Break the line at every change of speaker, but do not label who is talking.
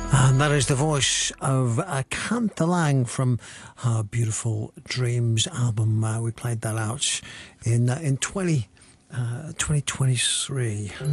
And that is the voice of Cantha Lang from her Beautiful Dreams album. We played that out in 2023.